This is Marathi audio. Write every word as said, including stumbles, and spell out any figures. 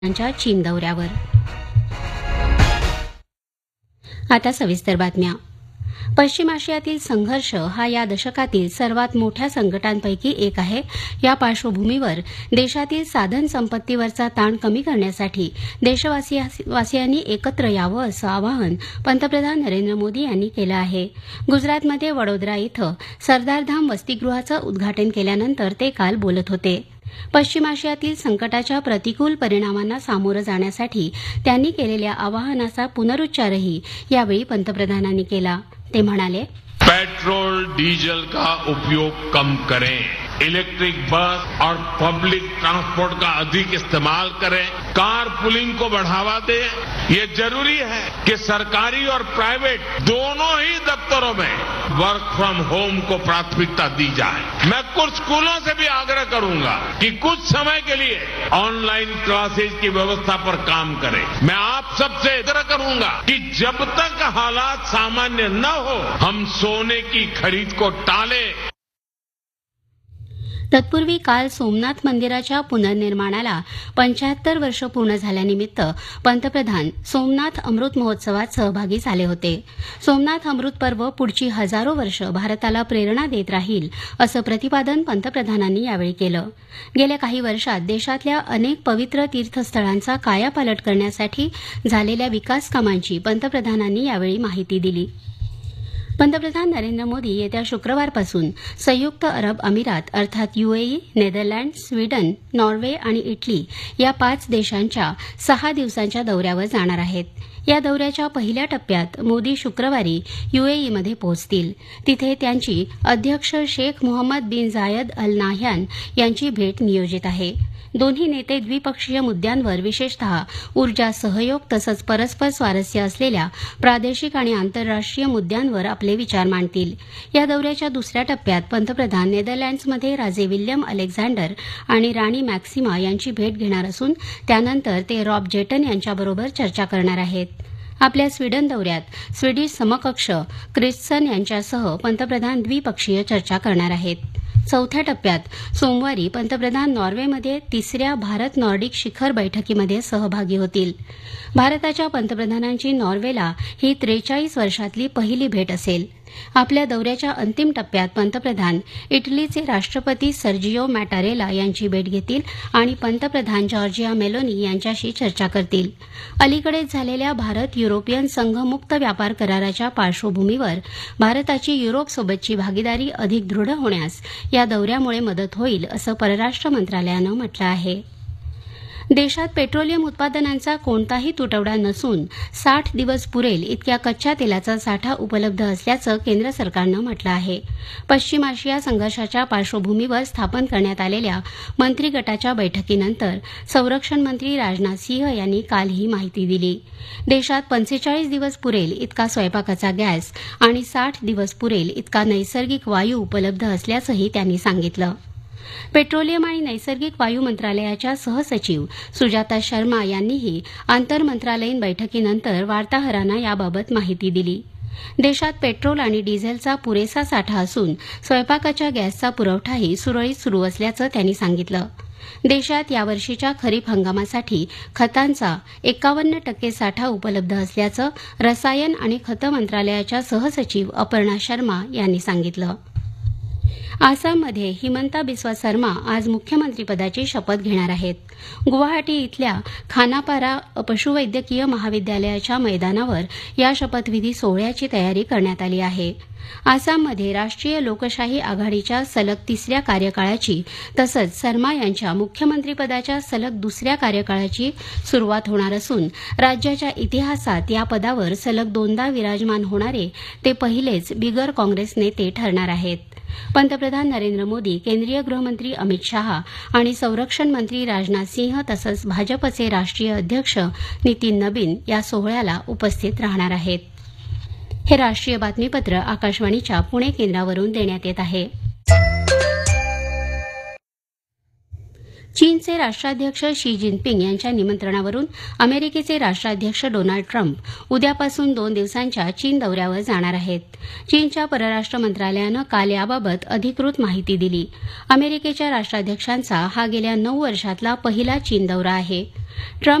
त्यांच्या चीन दौऱ्यावर. आता सविस्तर बातम्या. पश्चिम आशियातील संघर्ष हा या दशकातील सर्वात मोठ्या संकटांपैकी एक आहे. या पार्श्वभूमीवर देशातील साधन संपत्तीवरचा ताण कमी करण्यासाठी देशवासियांनी एकत्र यावं असं आवाहन पंतप्रधान नरेंद्र मोदी यांनी केलं आहे. गुजरातमध्ये वडोदरा इथं सरदारधाम वसतिगृहाचं उद्घाटन केल्यानंतर ते काल बोलत होते. पश्चिम आशियातील संकटाच्या प्रतिकूल परिणामांना सामोरं जाण्यासाठी त्यांनी केलेल्या आवाहनाचा पुनरुच्चारही यावेळी पंतप्रधानांनी केला. ते म्हणाले, पेट्रोल डीजल का उपयोग कम करें, इलेक्ट्रिक बस और पब्लिक ट्रांसपोर्ट का अधिक इस्तेमाल करें, कार पुलिंग को बढ़ावा दें. ये जरूरी है कि सरकारी और प्राइवेट दोनों ही दफ्तरों में वर्क फ्रॉम होम को प्राथमिकता दी जाए. मैं कुछ स्कूलों से भी आग्रह करूंगा कि कुछ समय के लिए ऑनलाइन क्लासेज की व्यवस्था पर काम करें. मैं आप सबसे आग्रह करूंगा कि जब तक हालात सामान्य न हो हम सोने की खरीद को टालें. तत्पूर्वी काल सोमनाथ मंदिराच्या पुनर्निर्माणाला पंच्याहत्तर वर्ष पूर्ण झाल्यानिमित्त पंतप्रधान सोमनाथ अमृत महोत्सवात सहभागी झाले होते. सोमनाथ अमृत पर्व पुढची हजारो वर्ष भारताला प्रेरणा देत राहील असं प्रतिपादन पंतप्रधानांनी यावेळी केलं. गेल्या काही वर्षात देशातल्या अनेक पवित्र तीर्थस्थळांचा कायापालट करण्यासाठी झालेल्या विकास कामांची पंतप्रधानांनी यावेळी माहिती दिली. पंतप्रधान नरेंद्र मोदी येत्या शुक्रवारपासून संयुक्त अरब अमिरात अर्थात युएई, नेदरलँड, स्वीडन, नॉर्वे आणि इटली या पाच देशांच्या सहा दिवसांच्या दौऱ्यावर जाणार आहेत. या दौऱ्याच्या पहिल्या टप्प्यात मोदी शुक्रवारी युएईमध्ये पोहोचतील. तिथे त्यांची अध्यक्ष शेख मोहम्मद बिन झायद अल नाह्यान यांची भेट नियोजित आहे. दोन्ही नेते द्विपक्षीय मुद्द्यांवर विशेषतः ऊर्जा सहयोग तसंच परस्पर स्वारस्य असलेल्या प्रादेशिक आणि आंतरराष्ट्रीय मुद्द्यांवर आपले विचार मांडतील. या दौऱ्याच्या दुसऱ्या टप्प्यात पंतप्रधान नेदरलँड्समध्ये राजे विल्यम अलेक्झांडर आणि राणी मॅक्सिमा यांची भेट घेणार असून त्यानंतर ते रॉब जेटन यांच्याबरोबर चर्चा करणार आहेत. आपल्या स्वीडन दौऱ्यात स्वीडिश समकक्ष क्रिस्टसन यांच्यासह पंतप्रधान द्विपक्षीय चर्चा करणार आहेत. चौथ्या टप्प्यात सोमवारी पंतप्रधान नॉर्वेमध्ये तिसऱ्या भारत नॉर्डिक शिखर बैठकीमध्ये सहभागी होतील. भारताच्या पंतप्रधानांची नॉर्वेला ही त्रेचाळीस वर्षातली पहिली भेट असेल. आपल्या दौऱ्याच्या अंतिम टप्प्यात पंतप्रधान इटलीचे राष्ट्रपती सर्जिओ मॅटारेला यांची भेट घेतील आणि पंतप्रधान जॉर्जिया मेलोनी यांच्याशी चर्चा करतील. अलीकडेच झालेल्या भारत युरोपियन संघ मुक्त व्यापार कराराच्या पार्श्वभूमीवर भारताची युरोपसोबतची भागीदारी अधिक दृढ होण्यास या दौऱ्यामुळे मदत होईल असं परराष्ट्र मंत्रालयानं म्हटलं आहे. देशात पेट्रोलियम उत्पादनांचा कोणताही तुटवडा नसून साठ दिवस पुरेल इतक्या कच्च्या तेलाचा साठा उपलब्ध असल्याचं केंद्र सरकारनं म्हटलं आहे. पश्चिम आशिया संघर्षाच्या पार्श्वभूमीवर स्थापन करण्यात आलेल्या मंत्री गटाच्या बैठकीनंतर संरक्षण मंत्री राजनाथ सिंह यांनी काल ही माहिती दिली. देशात पंचेचाळीस दिवस पुरेल इतका स्वयंपाकाचा गॅस आणि साठ दिवस पुरेल इतका नैसर्गिक वायू उपलब्ध असल्याचंही त्यांनी सांगितलं. पेट्रोलियम आणि नैसर्गिक वायू मंत्रालयाच्या सहसचिव सुजाता शर्मा यांनीही आंतरमंत्रालयीन बैठकीनंतर वार्ताहरांना याबाबत माहिती दिली. देशात पेट्रोल आणि डिझेलचा पुरेसा साठा असून स्वयंपाकाच्या गॅसचा पुरवठाही सुरळीत सुरू असल्याचं त्यांनी सांगितलं. देशात यावर्षीच्या खरीप हंगामासाठी खतांचा एक्कावन्न टक्के साठा उपलब्ध असल्याचं रसायन आणि खतं मंत्रालयाच्या सहसचिव अपर्णा शर्मा यांनी सांगितलं. आसाममध्ये हिमंता बिस्वा शर्मा आज मुख्यमंत्रीपदाची शपथ घेणार आहेत. गुवाहाटी इथल्या खानापारा पशुवैद्यकीय महाविद्यालयाच्या मैदानावर या शपथविधी सोहळ्याची तयारी करण्यात आली आहे. आसाममध्ये राष्ट्रीय लोकशाही आघाडीच्या सलग तिसऱ्या कार्यकाळाची तसंच शर्मा यांच्या मुख्यमंत्रीपदाच्या सलग दुसऱ्या कार्यकाळाची सुरुवात होणार असून राज्याच्या इतिहासात या पदावर सलग दोनदा विराजमान होणारे ते पहिलेच बिगर काँग्रेस नेते ठरणार आहेत. पंतप्रधान नरेंद्र मोदी, केंद्रीय गृहमंत्री अमित शहा आणि संरक्षण मंत्री राजनाथ सिंह तसंच भाजपचे राष्ट्रीय अध्यक्ष नितीन नबीन या सोहळ्याला उपस्थित राहणार आहेत. हे राष्ट्रीय बातमीपत्र आकाशवाणीच्या पुणे केंद्रावरून देण्यात येत आहे. चीनचे राष्ट्राध्यक्ष शी जिनपिंग यांच्या निमंत्रणावरून अमेरिकेचे राष्ट्राध्यक्ष डोनाल्ड ट्रम्प उद्यापासून दोन दिवसांच्या चीन दौऱ्यावर जाणार आहेत. चीनच्या परराष्ट्र मंत्रालयानं काल याबाबत अधिकृत माहिती दिली. अमेरिकेच्या राष्ट्राध्यक्षांचा हा गेल्या नऊ वर्षातला पहिला चीन दौरा आहे. ट्रम्प